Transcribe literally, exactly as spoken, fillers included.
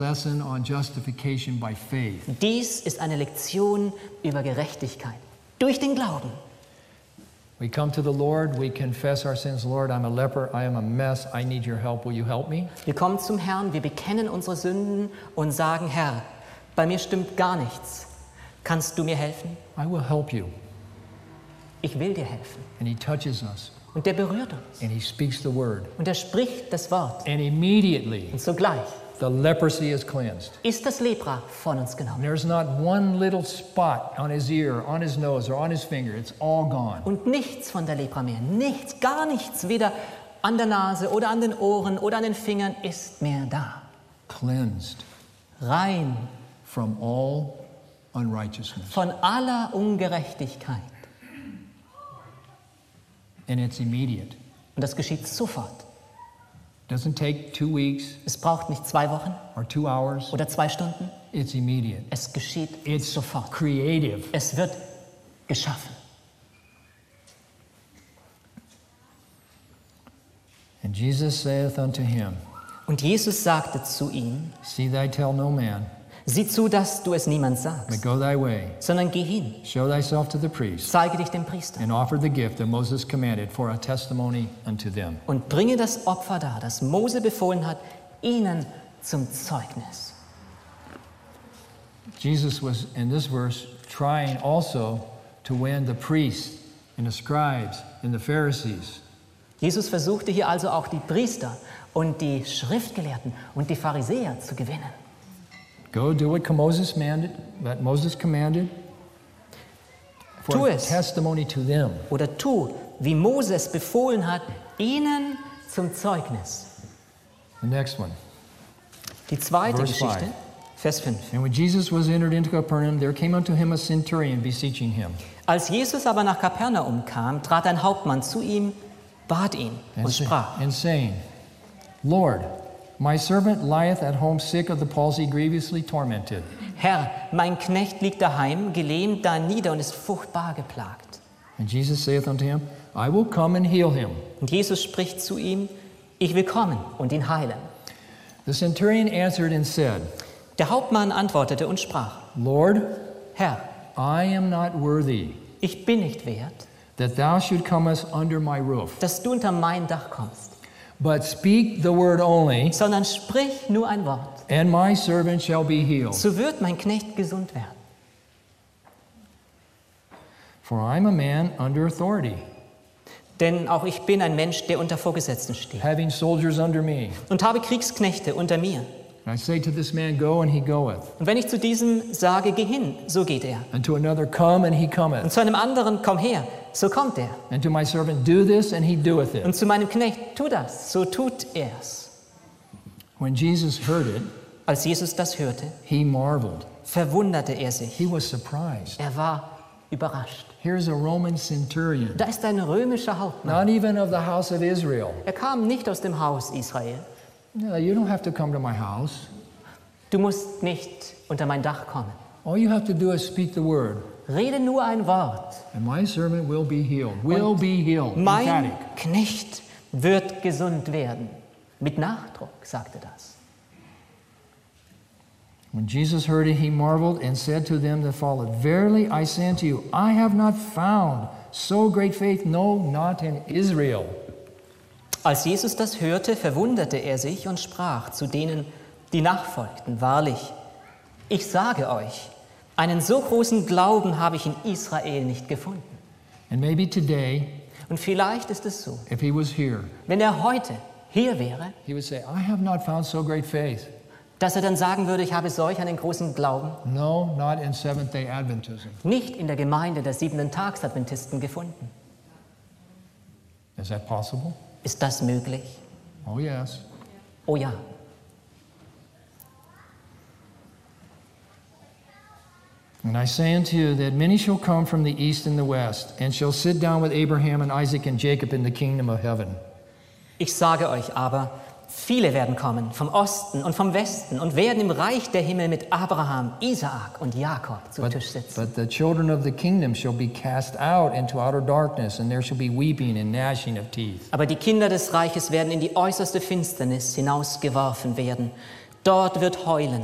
Lesson on justification by faith. Dies ist eine Lektion über Gerechtigkeit durch den Glauben. We come to the Lord, we confess our sins. Lord, I'm a leper, I am a mess, I need your help. Will you help me? Wir kommen zum Herrn, wir bekennen unsere Sünden und sagen, Herr, bei mir stimmt gar nichts. Kannst du mir helfen? I will help you. Ich will dir helfen. And he touches us. Und der berührt uns. And he speaks the word. Und er spricht das Wort. And immediately Und sogleich the leprosy is cleansed. ist das Lepra von uns And genommen. there's not one little spot on his ear, on his nose, or on his finger. It's all gone. Und nichts von der Lepra mehr. Nichts, gar nichts, weder an der Nase oder an den Ohren oder an den Fingern ist mehr da. Cleansed Rein from all unrighteousness. von aller Ungerechtigkeit. And it's immediate. Und das geschieht sofort. Doesn't take two weeks Es braucht nicht zwei Wochen or two hours. oder zwei Stunden. It's immediate. Es geschieht It's sofort. creative. Es wird geschaffen. And Jesus saith unto him, Und Jesus sagte zu ihm, See thy tell no man, sieh zu, dass du es niemand but sagst, go thy way, sondern geh hin, show thyself to the priest, zeige dich dem Priester and offer the gift that Moses commanded for a testimony unto them. und bringe das Opfer dar, das Mose befohlen hat, ihnen zum Zeugnis. Jesus was, in this verse, trying also to win the priests and the scribes and the Pharisees. Jesus versuchte hier also auch die Priester und die Schriftgelehrten und die Pharisäer zu gewinnen. Go do what Moses commanded, what Moses commanded Tu for a es. testimony to them. Oder tu, wie Mose es befohlen hat, ihnen zum Zeugnis. The next one. Die zweite Verse Geschichte, five. Vers fünf. And when Jesus was entered into Capernaum, there came unto him a centurion beseeching him, Als Jesus aber nach Kapernaum kam, trat ein Hauptmann zu ihm, bat ihn and, und sa- sprach, and saying, Lord, my servant lieth at home sick of the palsy, grievously tormented. Herr, mein Knecht liegt daheim, gelähmt da nieder und ist furchtbar geplagt. And Jesus saith unto him, I will come and heal him. Und Jesus spricht zu ihm, ich will kommen und ihn heilen. The centurion answered and said, Der Hauptmann antwortete und sprach, Lord, Herr, I am not worthy ich bin nicht wert, that thou should comest under my roof, dass du unter mein Dach kommst, but speak the word only, sondern sprich nur ein Wort, and my servant shall be healed. so wird mein Knecht gesund werden. For I am a man under authority, Denn auch ich bin ein Mensch, der unter Vorgesetzten steht having soldiers under me. und habe Kriegsknechte unter mir. And I say to this man, Go, and he goeth. Und wenn ich zu diesem sage, geh hin, so geht er. And to another, Come, and he Und cometh. zu einem anderen, komm her, so kommt er. And to my servant, Do this, and he doeth it. Und zu meinem Knecht, tu das, so tut er's. When Jesus heard it, Als Jesus das hörte, he marveled. verwunderte er sich. He was surprised. Er war überrascht. Here's a Roman centurion, Da ist ein römischer Hauptmann. not even of the house of Israel. Er kam nicht aus dem Haus Israel. No, you don't have to come to my house. Du musst nicht unter mein Dach kommen. All you have to do is speak the word, Rede nur ein Wort. and my servant will be healed. Will be healed. Mein Emphatic. Knecht wird gesund werden. Mit Nachdruck sagte das. When Jesus heard it, he marveled and said to them that followed, Verily I say unto you, I have not found so great faith, no, not in Israel. Als Jesus das hörte, verwunderte er sich und sprach zu denen, die nachfolgten, wahrlich, ich sage euch, einen so großen Glauben habe ich in Israel nicht gefunden. And maybe today, Und vielleicht ist es so, if he was here, wenn er heute hier wäre, he would say, I have not found so great faith. dass er dann sagen würde, ich habe solch einen großen Glauben No, not in Seventh-day Adventism. nicht in der Gemeinde der siebenten Tagsadventisten gefunden. Is that possible? Ist das möglich? Oh, yes. Oh ja. And I say unto you that many shall come from the east and the west, and shall sit down with Abraham and Isaac and Jacob in the kingdom of heaven. Ich sage euch aber, viele werden kommen vom Osten und vom Westen und werden im Reich der Himmel mit Abraham, Isaak und Jakob zu But, Tisch sitzen. but the children of the kingdom shall be cast out into outer darkness, and there shall be weeping and gnashing of teeth. Aber die Kinder des Reiches werden in die äußerste Finsternis hinausgeworfen werden. Dort wird Heulen